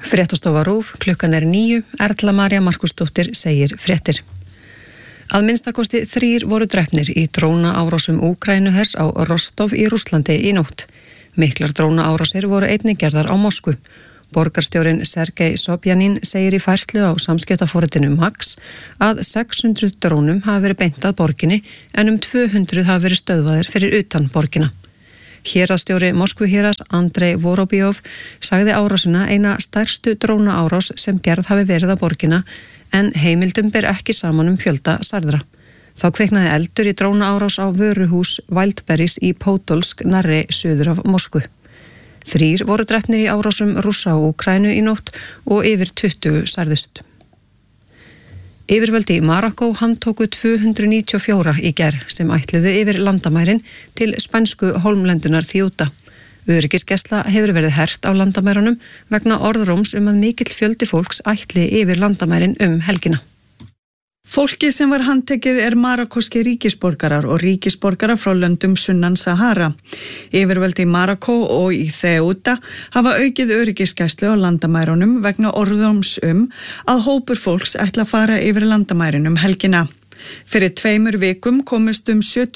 Fréttastofa RÚV, klukkan 9, Erla María Markusdóttir segir fréttir. Að minnstakosti 3 voru drepnir í drónaárásum Úkraínuhers á Rostov í Rússlandi í nótt. Miklar drónaárásir voru einnig gerðar á Moskvu. Borgarstjórinn Sergej Sobjanin segir í færslu á samskiptaforritinu Max að 600 drónum hafi verið beint að borginni en 200 hafi verið stöðvaðir fyrir utan borgina. Héraðsstjóri Moskvuhéraðs Andrei Vorobjov sagði árásina eina stærstu drónaárás sem gerð hafi verið á borgina en heimildum ber ekki saman fjölda særðra. Þá kviknaði eldur í drónaárás á vöruhús Wildberries í Podolsk nærri suður af Moskvu. 3 voru drepnir í árásum Rússa og Úkraínu í nótt og yfir 20 særðust. Yfirvöld í Marokkó handtóku 294 í gær sem ætluðu yfir landamærin til spænsku hólmlendunar Ceuta. Öryggisgæsla hefur verið hert á landamærunum vegna orðróms að mikill fjöldi fólks ætli yfir landamærin helgina. Fólkið sem var handtekið marokkóskir ríkisborgarar og ríkisborgarar frá löndum sunnan Sahara. Yfirvöld í Marokkó og í Ceuta hafa aukið öryggisgæslu á landamærunum vegna orðróms að hópur fólks ætla að fara yfir landamærin helgina. Fyrir 2 vikum komust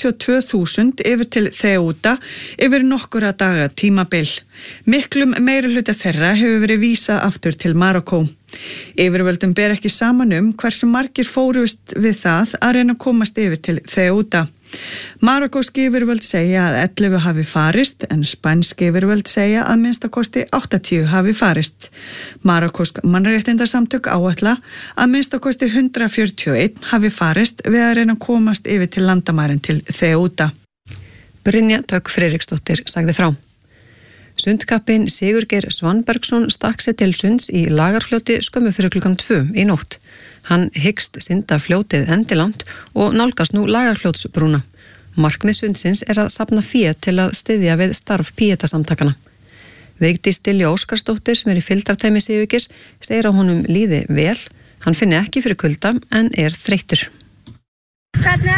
72.000 yfir til Ceuta yfir nokkura daga tímabil. Miklum meirihluta þeirra hefur verið vísað aftur til Marokkó. Yfirvöldum ber ekki saman hversu margir fórust við það að reyna að komast yfir til Ceuta. Marokkóski yfirvöld segja að 11 hafi farist en spænski yfirvöld segja að minnstakosti 80 hafi farist. Marokkósk mannréttindasamtök áætla að minnstakosti 141 hafi farist við að reyna að komast yfir til landamærin til Ceuta. Brynja Dögg Friðriksdóttir sagði frá. Sundkappinn Sigurgeir Svanbergsson stakk sér til sunds í Lagarfljóti skömmu fyrir klukkan 2 í nótt. Hann hyggst synda fljótið endilangt og nálgast nú Lagarfljótsbrúna. Markmið sundsins að safna fé til að styðja við starf Pieta-samtakana. Vigdís Diljá Óskarsdóttir sem í fylgdarteymi Sigurgeirs segir að honum líði vel. Hann finni ekki fyrir kulda en þreyttur. Hvernig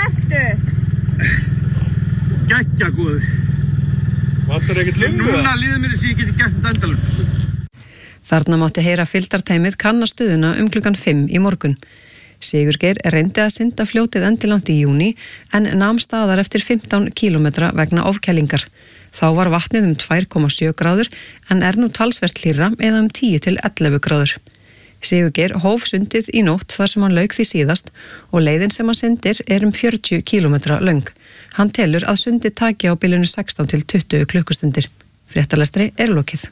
ertu? Geggjagóð. Vantar ekkert lingu? Núna líður mér að ég geti gert þetta endalaust. Þarna mátti heyra fylgdarteymið kanna stöðuna klukkan 5 í morgun. Sigurgeir reyndi að synda fljótið endilangt í júní en nam staðar eftir 15 kílómetra vegna ofkælingar. Þá var vatnið 2,7 gráður en nú talsvert hlýrra eða 10 til 11 gráður. Sigurgeir hóf sundið í nótt þar sem hann lauk því síðast og leiðin sem hann syndir 40 kílómetra löng. Hann telur að sundið taki á bilinu 16 til 20 klukkustundir. Fréttalestri lokið.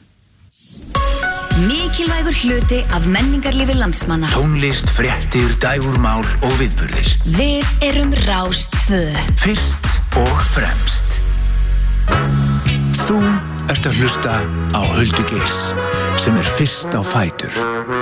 Mikilvægur hluti af menningarlífi landsmanna. Tónlist, fréttir, dægurmál og viðburðir. Við erum Rás 2. Fyrst og fremst. Þú ert að hlusta á Huldu Geirs sem fyrst á fætur.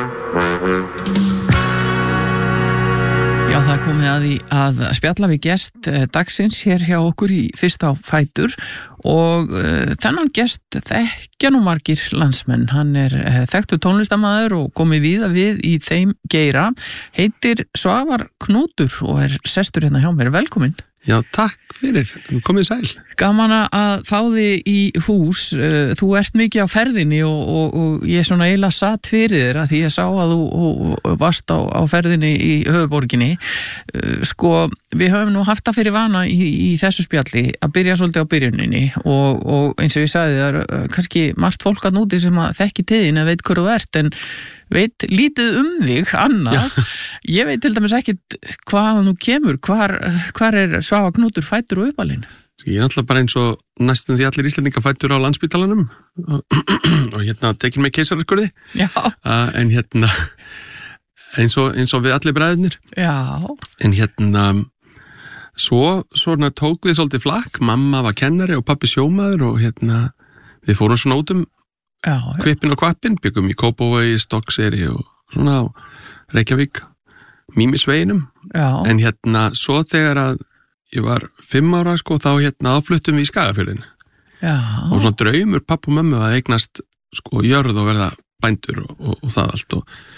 Já, það komið að því að spjalla við gest dagsins hér hjá okkur í fyrst á fætur og þennan gest þekkja nú margir landsmenn. Hann þekktur tónlistarmaður og komið víða við í þeim geira. Heitir Svavar Knútur og sestur hérna hjá mér. Velkomin. Já, takk fyrir. Komið sæl. Gaman að fá þig í hús. Þú ert mikið á ferðinni og ég svona eiginlega satt fyrir þér að því ég sá að þú varst á ferðinni í höfuðborginni. Sko, við höfum nú haft það fyrir vana í þessu spjalli að byrja svolítið á byrjuninni og eins og ég sagði það kannski margt fólk að núti sem að þekki til þín að veit hver þú ert en veit lítið þig annað. Já. Ég veit til dæmis ekkit hvað nú kemur, hvar Svavar Knútur fæddur og uppalinn? Ég náttúrulega bara eins og næstum því allir Íslendingar fæddur á Landspítalanum og tekin með keisaraskurði. Já. En eins og við allir bræðurnir. Já. En svona tók við svolítið flakk. Mamma var kennari og pappi sjómaður og við fórum svona út kvipin og kvappin, byggum í Kópavogi, Stokkseyri og svona á Reykjavík, Mýmisveginum. Já. En svo þegar að ég var 5 ára þá fluttum við í Skagafjörðin. Já. Og svona draumur pappa og mömmu að eignast jörð og verða bændur og það allt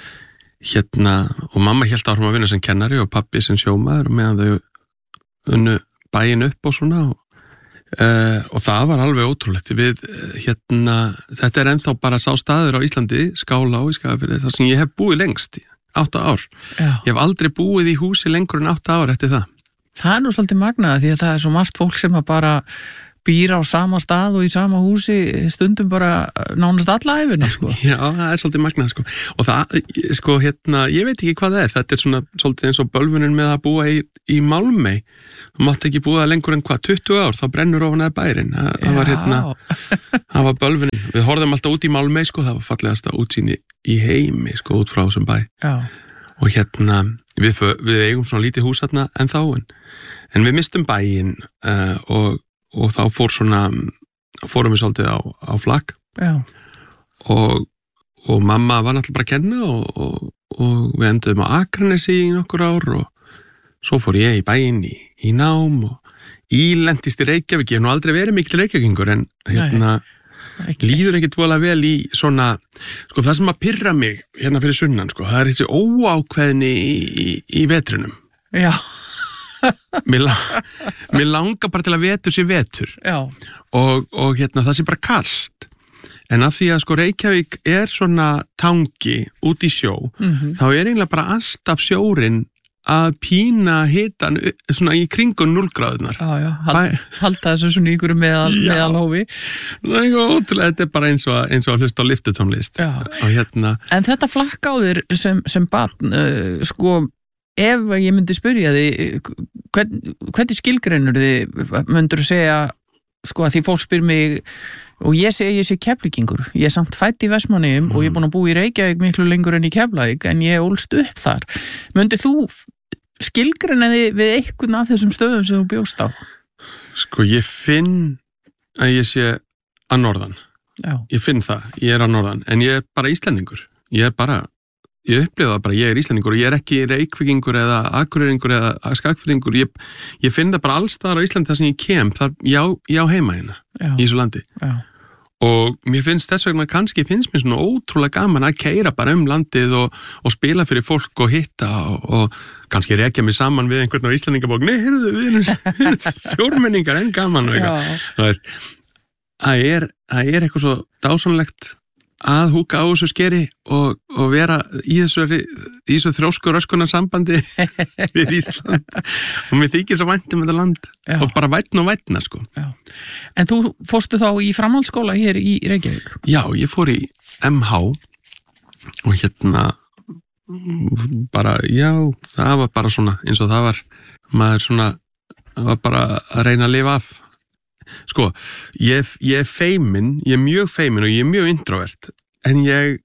og mamma hélt áfram að vinna sem kennari og pappi sem sjómaður og meðan þau unnu bæinn upp og svona og og það var alveg ótrúlegt við, þetta ennþá bara sá staður á Íslandi, Skála í Skagafirði, þar sem ég hef búið lengst 8 ár. Ég hef aldrei búið í húsi lengur en 8 ár eftir það. Það nú svolítið magnaða því að það svo margt fólk sem að bara býr á sama stað og í sama húsi stundum bara nánast alla æfina, sko. Já, það svolítið magnað, sko. Og það, sko, ég veit ekki hvað það er. Þetta svona svolítið eins og bölvunin með að búa í Málmey. Þú mátt ekki búa lengur en 20 ár, þá brennur ofan að bærin. Það var það var bölvunin. Við horfðum alltaf út í Málmey, sko, það var fallegasta útsýni í heimi, sko, út frá þessum bæ. Já. Og við eigum svona lítið hús þarna en en við mistum bæinn og þá fórum við svolítið á flakk. Já. Og mamma var náttúrulega bara að kenna og við enduðum á Akranesi í nokkur ár og svo fór ég í bæinn í nám og ílendist í Reykjavík. Ég hef nú aldrei verið mikil Reykjavíkingur en líður ekkert voðalega vel í svona, sko það sem að pirra mig hérna fyrir sunnan, sko, það þessi óákveðni í vetrinum. Já. Mér langar bara til að vetur sé vetur. Já. Og það sé bara kalt. En af því að sko Reykjavík svona tangi út í sjó, þá eiginlega bara alltaf sjórinn að pína hitan svona í kringum 0 gráðunar. Já, halda þessu svona ykkur meðalhófi. Það er ótrúlega, þetta bara eins og að hlusta á lyftutónlist. En þetta flakk á þér sem barn, sko, ef ég myndi spyrja þig, hvernig skilgreinur þið, myndur þú segja, sko að því fólk spyr mig, og ég segi ég sé Keflvíkingur, ég samt fædd í Vestmannaeyjum og ég er búin að búa í Reykjavík miklu lengur en í Keflavík, en ég ólst upp þar. Myndir þú skilgreina þig við einhvern af þessum stöðum sem þú bjóst á? Sko ég finn að ég sé að norðan. Já. Ég finn það, ég er að norðan, en ég er bara Íslendingur. Ég upplifa það bara, ég er Íslendingur og ég er ekki Reykvíkingur eða Akureyringur eða Skagfirðingur. Ég finn það bara alls staðar á Íslandi þar sem ég kem, þar ég á heima hérna í þessu landi. Já. Og mér finnst þess vegna, kannski finnst mér svona ótrúlega gaman að keyra bara landið og spila fyrir fólk og hitta og kannski rekja mig saman við einhvern á Íslendingabók. Nei, heyrðu, við erum fjórmenningar en gaman og eitthvað. Þú veist, það er eitthvað svo dásanlegt að húka á þessu skeri og vera í þessu þrjósku röskunar sambandi við Ísland og mér þykir svo vænt þetta land. Já. Og bara vætna sko. Já. En þú fórstu þá í framhaldsskóla hér í Reykjavík? Já, ég fór í MH og bara, já, það var bara svona eins og það var, var bara að reyna að lifa af. Sko, ég er feimin, ég er mjög feimin og ég er mjög introvert, en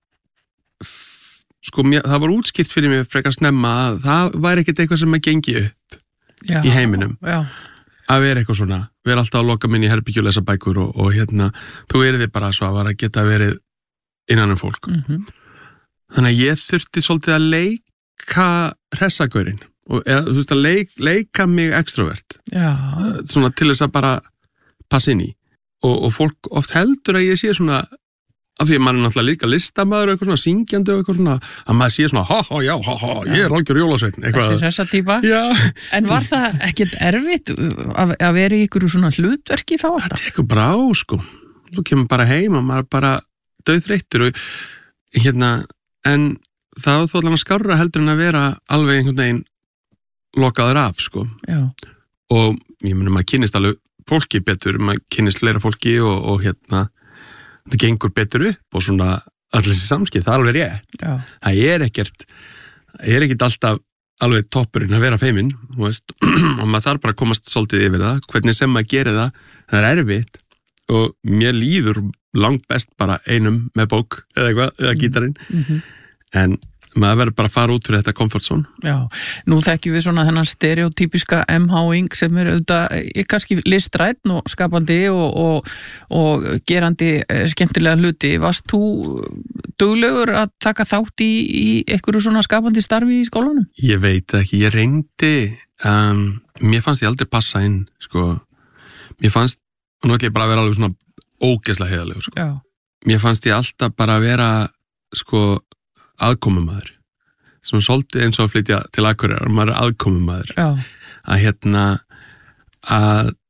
það var útskýrt fyrir mig frekar snemma að það væri ekkert eitthvað sem að gengi upp í heiminum. Já. Að vera eitthvað svona, vera alltaf að loka minn í herbyggju og lesa bækur og þú verið bara svo að geta verið innan fólk. Þannig að ég þurfti svolítið að leika hressagaurinn, þú veist að leika mig extrovert. Já. Svona til þess að bara passa inn í og fólk oft heldur að ég sé svona, af því að maður er náttúrulega líka listamaður og eitthvað svona syngjandi og eitthvað svona, að maður sé svona ég er algjör jólasveinn þessi hressa típa. En var það ekkert erfitt að vera í ykkur svona hlutverki þá alltaf? Það tekur bara á, sko, þú kemur bara heim og maður er bara dauðþreyttur og en það var þó allavega skárra heldur en að vera alveg einhvern veginn lokaður af, sko. Já. Og ég meni maður kynnist alveg fólki betur, maður kynnist fleira fólki og það gengur betur upp og svona allir þessi samskipti, það er alveg rétt. Já. Það er ekkert alltaf alveg toppurinn að vera feiminn, og maður þarf bara að komast svolítið yfir það, hvernig sem maður gerir það er erfitt og mér líður langt best bara einum með bók eða eitthvað, eða gítarinn. En maður verður bara að fara út fyrir þetta comfort zone. Já, nú þekkjum við svona þennan stereotypiska MH-ing sem er auðvitað kannski listræn og skapandi og gerandi skemmtilega hluti. Varst þú duglegur að taka þátt í einhverju svona skapandi starfi í skólanum? Ég veit ekki, ég reyndi, mér fannst ég aldrei passa inn, sko. Mér fannst, og nú ætlum ég bara að vera alveg svona ógeðslega heiðalegur, sko. Já. Mér fannst ég alltaf bara að vera, sko, aðkomumaður, svona svolítið eins og að flytja til Akureyrar og maður er aðkomumaður. Já. Að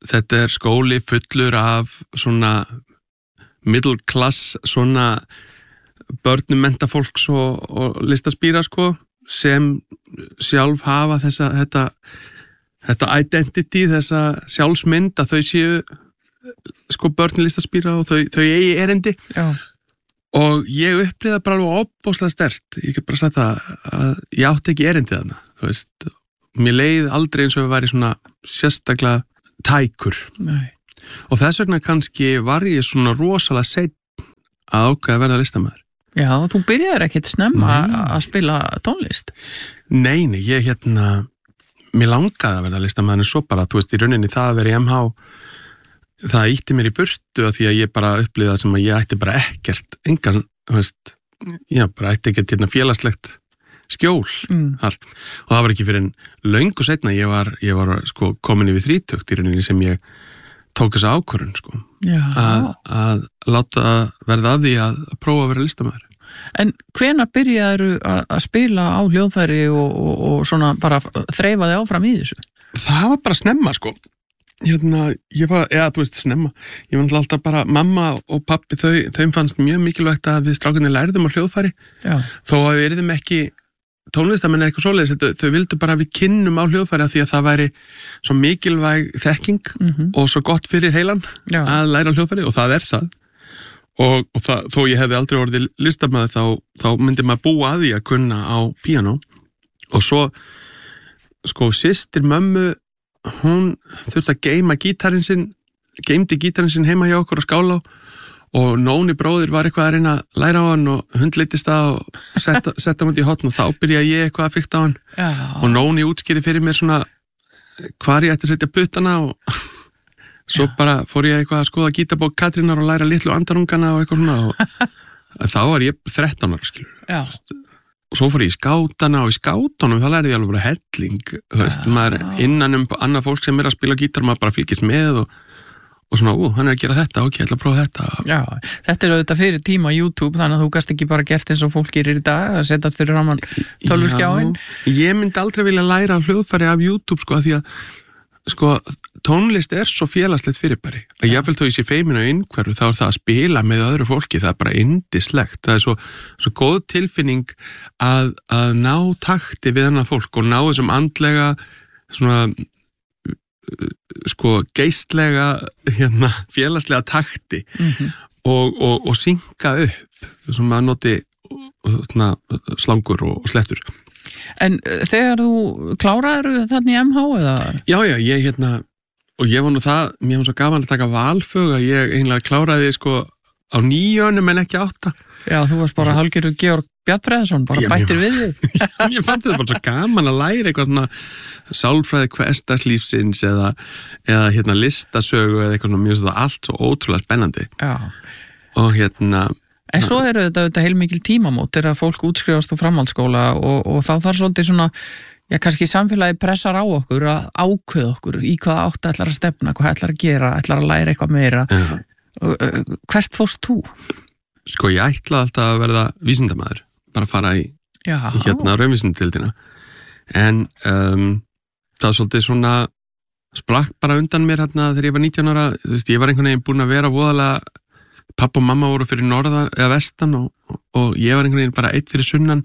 þetta er skóli fullur af svona middle class svona börnum mentafólks og listaspíra sko sem sjálf hafa þetta identity, þessa sjálfsmynd að þau séu sko börn listaspíra og þau eigi erindi. Já. Og ég upplýða bara alveg opbóðslega sterkt, ég get bara sagt það að ég átti ekki erindi þarna, þú veist, mér leið aldrei eins og við væri svona sérstaklega tækur. Nei. Og þess vegna kannski var ég svona rosalega seinn að ákveða að verða listamaður. Já, þú byrjaðir ekkert snemma að spila tónlist. Nei, ég mér langaði að verða listamaður en svo bara, þú veist, í rauninni það að vera í MH, það ítti mér í burtu að því að ég bara upplýði það sem að ég ætti bara ekkert, engan, þú veist, ég bara ætti ekkert félagslegt skjól þar. Og það var ekki fyrir en löngu seinna, ég var sko komin yfir 30 í rauninni sem ég tók þessa ákvörðun sko. Að láta verða af því að prófa að vera listamaður. En hvenær byrjaðu að spila á hljóðfæri og svona bara þreifaði áfram í þessu? Það var bara snemma sko. Ég var, þú veist, snemma. Ég var alltaf bara, mamma og pappi, þeim fannst mjög mikilvægt að við strákarnir lærðum á hljóðfæri. Já. Þó að við yrðum ekki tónlistamenn eitthvað svoleiðis, þau vildu bara að við kynnum á hljóðfæri því að það væri svo mikilvæg þekking og svo gott fyrir heilan að læra á hljóðfæri og það er það. Og það, þó ég hefði aldrei orðið listamaður þá myndi maður búa að því að kunna á píanó. Og svo, sko, systir mömmu, hún þurfti að geymdi gítarinn sinn heima hjá okkur á Skálá og Nóni bróðir var eitthvað að reyna að læra á hann og hundleitist það og setta hann út í hotn og þá byrjaði ég eitthvað að fikta á hann. Já. Og Nóni útskýri fyrir mér svona hvar ég ætti að setja puttana og svo bara fór ég eitthvað að skoða gítarbók Katrínar og læra litlu andarungana og eitthvað svona og þá var ég 13 ára, skilur. Já. Og svo fór ég í skátana og í skátunum þá lærði ég alveg bara helling, þú veist, maður innan annað fólk sem að spila gítar, maður bara fylgist með og svona, hann að gera þetta, ok, ég ætla að prófa þetta. Já, þetta auðvitað fyrir tíma YouTube, þannig að þú gast ekki bara gert eins og fólk gerir í dag, að setja fyrir raman tölvuskjáin. Ég myndi aldrei vilja læra hljóðfæri af YouTube, sko, því að sko, tónlist er svo félagslegt fyrirbæri að jafnvel þó ég sé feimin á einhverju þá er það að spila með öðru fólki, það er bara yndislegt, það er svo góð tilfinning að ná takti við annað fólk og ná þessum andlega svona sko geistlega félagslega takti og synka upp sem maður noti slangur og slettur. En þegar þú kláraður þannig í MH eða? Já, ég og ég var nú það, mér var svo gaman að taka valfög að ég einlega kláraði sko á 9 en ekki 8. Já, þú varst bara hálfgerður Georg Bjarnfreðsson, bara bættir við þig. Ég fannst þetta bara svo gaman að læra eitthvað svona sálfræði hversdagslífsins eða listasögu eða eitthvað svona, mér finnst það allt svo ótrúlega spennandi. Já. Og En svo eru þetta heilmikil tímamót er að fólk útskrifast úr framhaldsskóla og þá þarf svolítið svona, kannski samfélagi pressar á okkur að ákveða okkur í hvaða átt ætlar að stefna, hvað ætlar að gera, ætlar að læra eitthvað meira. Hvert fórst þú? Sko, ég ætlaði alltaf að verða vísindamaður, bara fara í raunvísindadeildina. En það er svolítið svona, sprakk bara undan mér þegar ég var 19 ára, þú veist, ég var einhvern veginn búin að vera voðalega. Pappa og mamma voru fyrir norðan eða vestan og ég var einhvern veginn bara einn fyrir sunnan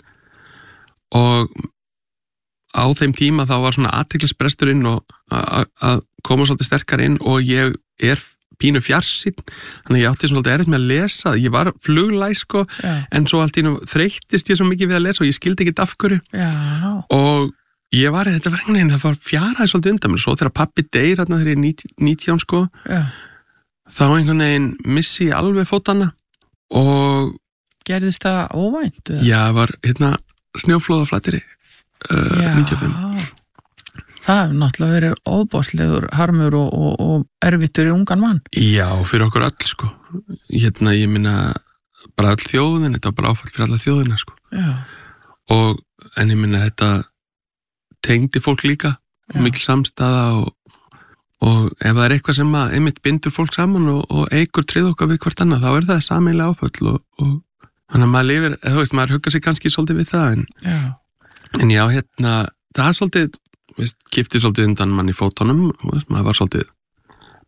og á þeim tíma þá var svona athyglisbresturinn og að koma svolítið sterkar inn og ég er pínu fjarsinn, þannig að ég átti svolítið erfitt með að lesa, ég var fluglæs sko, en svo allt í nú þreyttist ég svo mikið við að lesa og ég skildi ekkert af hverju. Og ég var, þetta var einhvern veginn, það var fjaraði svolítið undan mér, svo þegar pappi deyr þegar ég er 19 sko, þá einhvern veginn missi ég alveg fótana og gerðist það óvænt? Já, var snjóflóð á Flateyri 95. Það hefur náttúrulega verið óbáslegur harmur og erfittur í ungan mann. Já, fyrir okkur öll sko. Ég minna bara öll þjóðin, þetta var bara áfall fyrir alla þjóðina sko. Já. En ég minna þetta tengdi fólk líka, mikil samstaða og ef það er eitthvað sem einmitt bindur fólk saman og eigur trið okkar við hvert annað, þá er það sameiginlega áföll og þannig að maður lifir, þú veist, maður huggar sig kannski svolítið við það en já, það er svolítið, veist, kiftið svolítið undan mann í fótunum, veist, maður var svolítið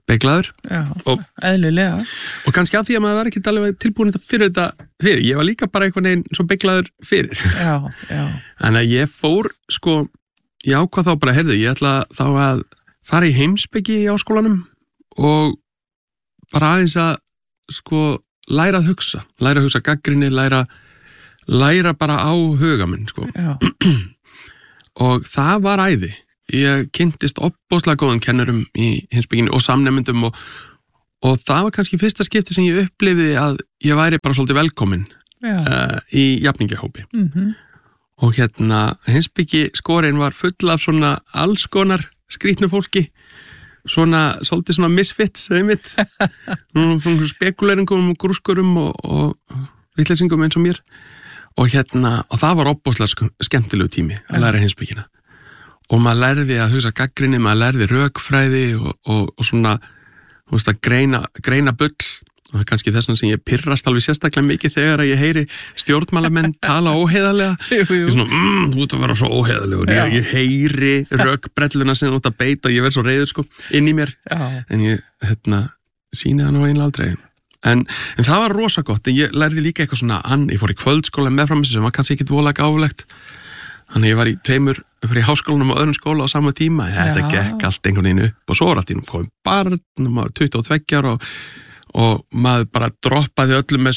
beiglaður. Já, eðlilega. Og kannski af því að maður var ekki alveg tilbúin fyrir þetta fyrir. Ég var líka bara einhvern veginn svo beiglaður fyrir. Já. Þannig að ég fór, sko, ég ákvað þá bara, heyrðu, ég ætla þá að fara í heimspeki í áskólanum og bara aðeins að, sko, læra að hugsa gagnrýni, læra bara á huga minn, sko. Já. Og það var æði. Ég kynntist opbóðslega góðum kennurum í heimspekinni og samnemyndum og það var kannski fyrsta skipti sem ég upplifði að ég væri bara svolítið velkomin í jafningjahópi. Og heimspeki skorin var full af svona alls konar skrýtnu fólki, svolítið svona misfits, einmitt, spekuleringum og grúskurum og vitleysingum eins og mér. Og það var opbóðslega skemmtilegu tími að læra heimspekina. Og maður lærði að hugsa gagnrýni, maður lærði rökfræði og svona, þú veist, að greina bull. Og það er kannski þess sem ég pirrast alveg sérstaklega mikið þegar að ég heyri stjórnmálamenn tala óheiðarlega. Ég er svona, þú ert að vera svo óheiðarlegur. Ég heyri rökbrelluna sem þú ert að beita og ég verð svo reiður, sko, inn í mér. En ég, sýni það nú einlega aldrei. En það var rosa gott, en ég lærði líka eitthvað svona ég fór í kvöldskóla meðfram þessu sem var kannski ekkit voðalega gáfulegt. Þannig ég var fyrir í háskólanum og öðrum skóla á sama tíma, en þetta gekk allt einhvern veginn upp og svo var allt í komið barn, maður 22 ára og maður bara droppaði öllum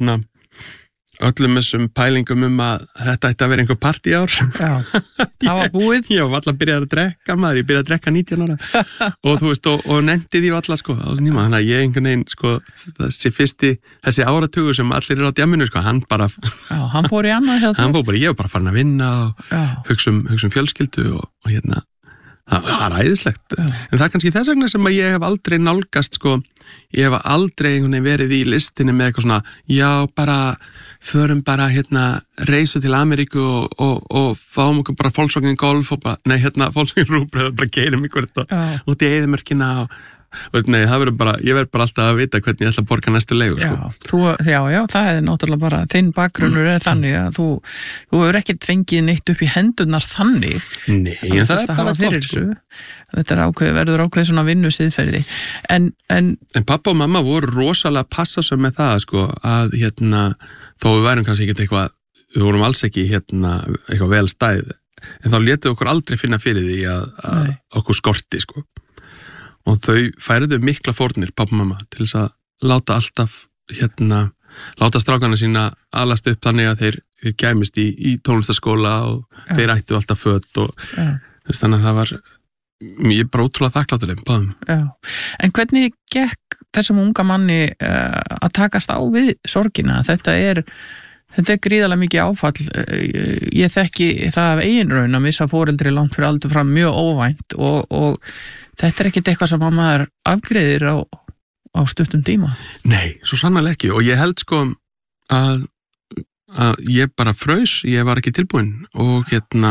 þessum pælingum að þetta ætti að vera einhver partíár. Já, það var búið. Ég var alltaf byrjað að drekka maður, ég byrjaði að drekka 19 ára og þú veist, og nefndi því alltaf, sko, á þessum tíma, þannig að ég einhvern veginn, sko, þessi áratugur sem allir eru á djamminu, sko, hann bara... Já, hann fór í annað hjá þú. Hann fór bara, ég var bara farin að vinna og hugsa fjölskyldu og það var æðislegt. En það er kannski þess vegna sem að ég hef aldrei nálgast, sko, ég hef aldrei einhvern veginn verið í listinni með eitthvað svona, já, bara, förum bara, reisu til Ameríku og fáum okkur bara Volkswagen Golf og bara, Volkswagen Rúbröð og bara keyrum ykkur þetta út í eyðimörkina og nei, það verður bara, ég verður bara alltaf að vita hvernig ég ætla að borga næstu leigu, sko. Já, það er náttúrulega bara, þinn bakgrunnur er þannig að þú hefur ekkert fengið neitt upp í hendurnar þannig. Nei, en það er bara flott, sko. Þetta verður ákveð svona vinnu siðferði. En pappa og mamma voru rosalega passasum með það, sko, að þó við værum kannski ekki eitthvað, við vorum alls ekki eitthvað vel stæð, en þá létu okkur aldrei finna fyrir því að okkur skorti, sko. Og þau færiðu mikla fórnir, pappa og mamma, til þess að láta alltaf, láta strákana sína alast upp þannig að þeir kæmist í tónlistaskóla og þeir ættu alltaf föt og þannig að það var, ég er bara ótrúlega þakklátuleg, báðum. Já, en hvernig gekk þessum unga manni að takast á við sorgina? Þetta er gríðarlega mikið áfall. Ég þekki það af eigin raun að missa foreldri langt fyrir aldur fram mjög óvænt og þetta er ekkert eitthvað sem maður afgreiðir á stuttum tíma. Nei, svo sannarlega ekki og ég held, sko, að ég bara fraus, ég var ekki tilbúin og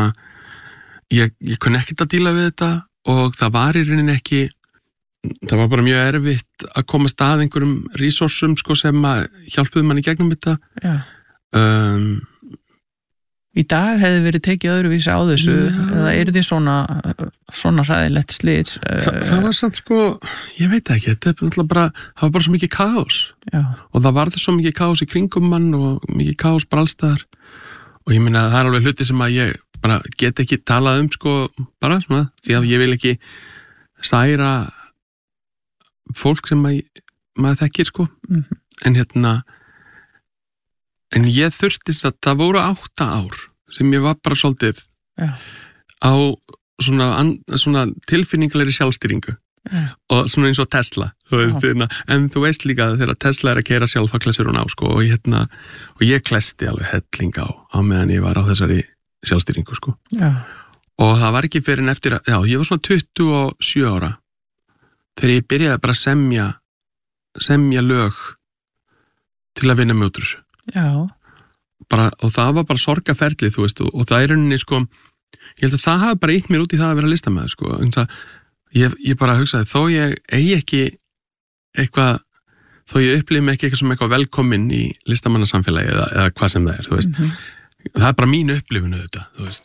ég kunni ekkert að díla við þetta og það var í rauninni ekki, það var bara mjög erfitt að komast að einhverjum resursum, sko, sem að hjálpuðu manni gegnum þetta. Já. Í dag hefði verið tekið öðruvísi á þessu eða er þið svona hræðilegt slits? Það var samt, sko, ég veit ekki, það var bara svo mikið kaos. Já. Og það var svo mikið kaos í kringum mann og mikið kaos bara allstaðar og ég meina það er alveg hluti sem að ég bara get ekki talað sko, bara svona, því að ég vil ekki særa fólk sem maður þekkir, sko. En ég þurftist að það voru 8 ár sem ég var bara svolítið á svona tilfinningalegri sjálfstýringu og svona eins og Tesla, þú veist, en þú veist líka að þegar Tesla er að keyra sjálf þá klessir hún á, sko, og ég klesti alveg helling á meðan ég var á þessari sjálfstýringu, sko. Og það var ekki fyrir en eftir að, ég var svona 27 ára þegar ég byrjaði bara að semja lög til að vinna með útrússu. Bara, og það var bara sorgaferli, þú veist, og það er rauninni, sko, ég held að það hafi bara ítt mér út í það að vera listamaður, sko, en það, ég bara hugsaði, þó ég eigi ekki eitthvað, þó ég upplifi mig ekki eitthvað sem eitthvað velkomin í listamannasamfélagi eða hvað sem það er, þú veist, það er bara mín upplifun auðvitað, þú veist,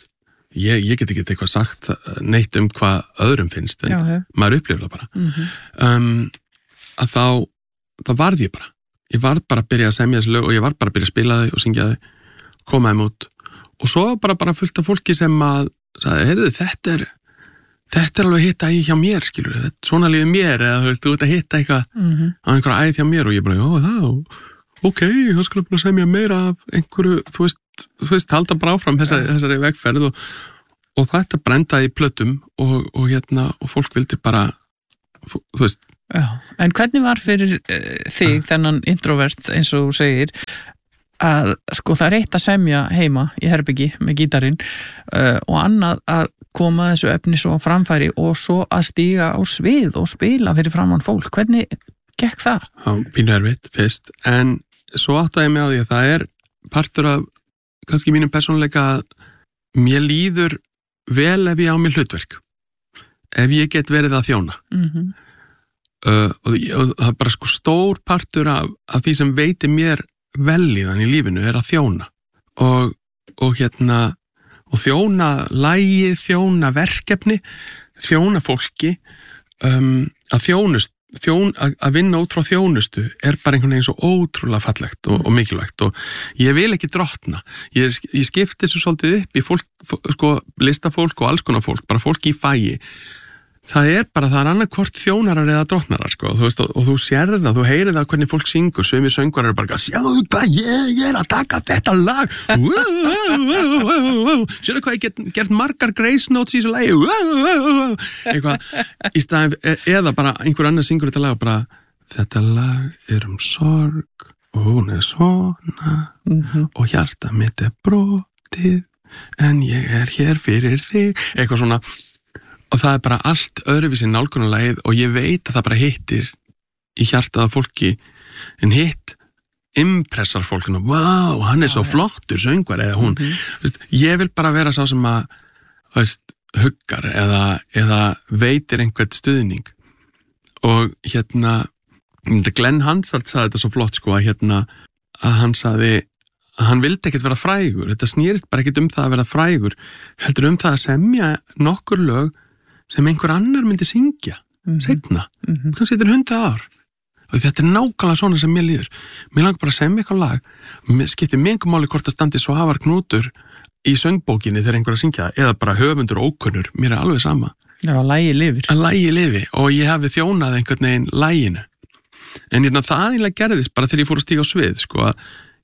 ég get ekki eitthvað sagt neitt hvað öðrum finnst, en maður upplifir það bara. Að þá varð ég varð bara að byrja að semja þessi lög og ég varð bara að byrja að spila þau og syngja þau, koma þeim út og svo bara fullt af fólki sem að sagði, heyrðu, þetta alveg hitta í hjá mér, skilur, svona líður mér, eða þú ert að hitta eitthvað á einhverja æð hjá mér og ég bara, ok, þá skal ég bara semja meira af einhverju, þú veist, halda bara áfram þessari vegferð og þetta brendaði í plötum og fólk vildi bara, þú veist. Já, en hvernig var fyrir þig þennan introvert, eins og þú segir, að sko það er eitt að semja heima í herbyggi með gítarinn og annað að koma þessu efni svo á framfæri og svo að stíga á svið og spila fyrir framan fólk. Hvernig gekk það? Já, pínu erfitt fyrst, en svo áttaði ég mig á því að það er partur af kannski mínum persónuleika að mér líður vel ef ég á mér hlutverk, ef ég get verið að þjóna. Og það er bara sko stór partur af því sem veitir mér velíðan í lífinu er að þjóna og þjóna lagi, þjóna verkefni, þjóna fólki, að vinna út frá þjónustu er bara einhvern veginn svo ótrúlega fallegt og mikilvægt og ég vil ekki drottna. Ég skipti þessu svolítið upp í fólk, sko, listafólk og alls konar fólk, bara fólk í fagi. Það er annarkvort þjónarar eða drottnarar, sko, þú veist, og þú sérð það, þú heyrir það hvernig fólk syngur, sumir söngvarar eru bara sjáðu hvað ég er að taka þetta lag sérðu hvað ég gert margar grace notes í þessu lagi eitthvað, í staðin, eða bara einhver annar syngur þetta lag og bara, þetta lag er sorg og hún er svona og hjarta mitt er brotið en ég er hér fyrir þig, eitthvað svona. Og það er bara allt öðruvísi nálgunarlagið og ég veit að það bara hittir í hjartaða fólki en hitt impressar fólkinu, wow, hann er svo flottur söngvar eða hún. Veist, ég vil bara vera sá sem að huggar eða veitir einhvern stuðning og Glenn Hansard sagði þetta svo flott sko að hann sagði að hann vildi ekkert vera frægur, þetta snýrist bara ekkert það að vera frægur, heldur það að semja nokkur lög sem einhver annar myndi syngja seinna, kannski þetta 100 ár og þetta er nákvæmlega svona sem mér líður. Mér langar bara að semja eitthvað lag skiptir mjög máli hvort að standi Svavar Knútur í söngbókinni þegar einhver að syngja það eða bara höfundur ókunnur, mér er alveg sama. Já, lagið lifir. Að lagið lifi og ég hafi þjónað einhvern veginn laginu en það eiginlega gerðist bara þegar ég fór að stíga á svið sko að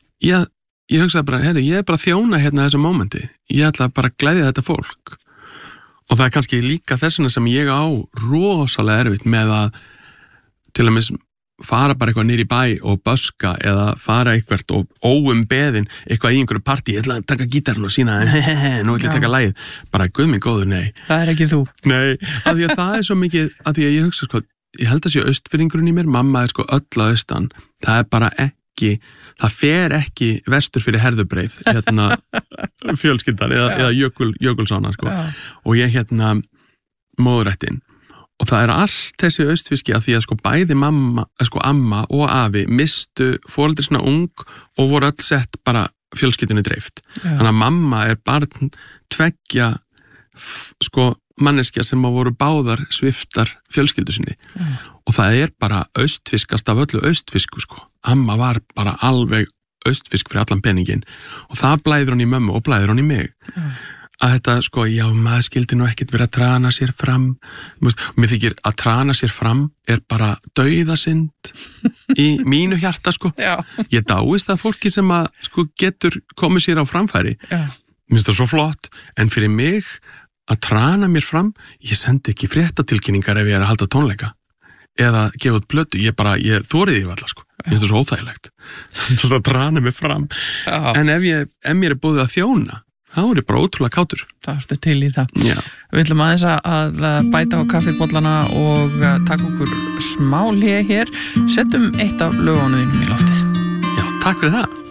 ég hugsaði bara, ég er bara að þjóna þessu mómenti, ég ætla bara að gleðja þetta fólk. Og það er kannski líka þessuna sem ég á rosalega erfitt með að til að mis fara bara eitthvað niður í bæ og böska eða fara eitthvað og beðin eitthvað í einhverju partí, ég ætla að taka gítarinn og sína nú ætla ég að taka lagið, bara guð minn góður, nei. Það er ekki þú. Nei, af því að það er svo mikið, af því að ég hugsa sko, ég held að sé austfirringurinn í mér, mamma er sko öll að austan, það er bara það fer ekki vestur fyrir Herðubreið fjölskyldan eða Jökulsána sko. Og ég móðurættin og það er allt þessi austfiski af því að sko bæði mamma, sko amma og afi mistu foreldri svona ung og voru öll sett bara fjölskyldinni dreift. Þannig að mamma er barn tveggja sko manneskja sem voru báðar sviftar fjölskyldu sinni og það er bara austfiskast af öllu austfisku sko. Amma var bara alveg austfisk fyrir allan peningin og það blæður hann í mömmu og blæður hann í mig að þetta sko, já maður skildi nú ekkert vera að trana sér fram mér þykir að trana sér fram er bara dauðasynd í mínu hjarta sko. Ég dáist að fólki sem að sko getur komið sér á framfæri mér finnst það svo flott en fyrir mig að trana mér fram, ég sendi ekki fréttatilkynningar ef ég er að halda tónleika eða gefa út blötu, ég þóriði því alltaf sko, ég finnst það svo óþægilegt svo að trana mér fram en ef mér er búið að þjóna þá er ég bara ótrúlega kátur. Það erstu til í það. Já. Við ætlum aðeins að bæta á kaffibollana og taka okkur smá hlé hér, setjum eitt af lögunum í loftið. Já, takk fyrir það.